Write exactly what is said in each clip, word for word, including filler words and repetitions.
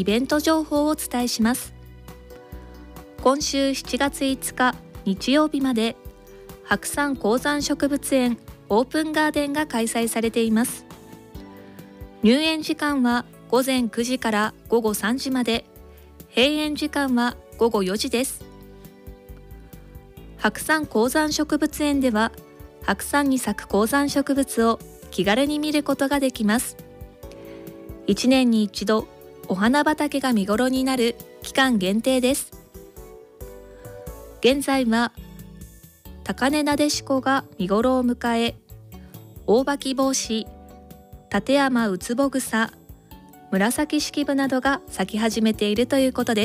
イベント情報をお伝えします。今週しちがついつか日曜日まで白山高山植物園オープンガーデンが開催されています。入園時間はごぜんくじからごごさんじまで、閉園時間はごごよじです。白山高山植物園では白山に咲く高山植物を気軽に見ることができます。いちねんに一度お花畑が見頃になる期間限定です。現在は高根なでしこが見頃を迎え、大葉帽子、立山うつぼ草、紫式部などが咲き始めているということです。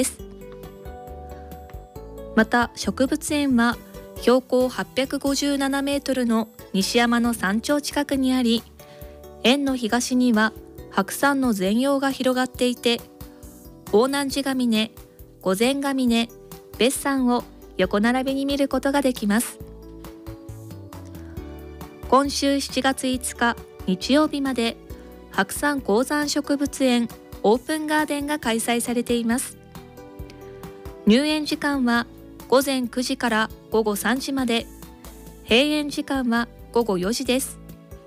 また植物園は標高はっぴゃくごじゅうななメートルの西山の山頂近くにあり、園の東には白山の全容が広がっていて、大南寺ヶ峰、御前ヶ峰、別山を横並びに見ることができます。今週しちがついつか日曜日まで白山高山植物園オープンガーデンが開催されています。入園時間はごぜんくじからごごさんじまで、閉園時間はごごよじです。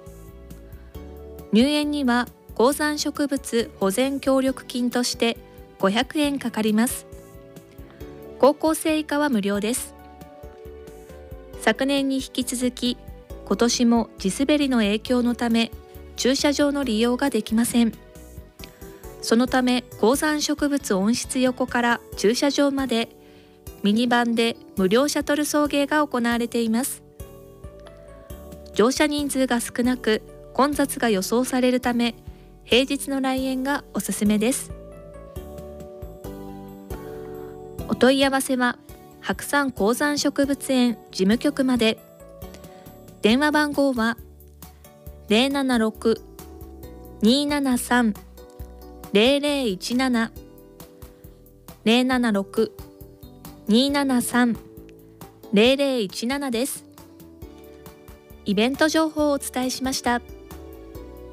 入園には高山植物保全協力金としてごひゃくえんかかります。高校生以下は無料です。昨年に引き続き今年も地滑りの影響のため駐車場の利用ができません。そのため高山植物温室横から駐車場までミニバンで無料シャトル送迎が行われています。乗車人数が少なく混雑が予想されるため、平日の来園がおすすめです。お問い合わせは白山高山植物園事務局まで。電話番号は ゼロななろく にーななさん ゼロゼロいちなな ゼロななろく にーななさん ゼロゼロいちなな です。イベント情報をお伝えしました。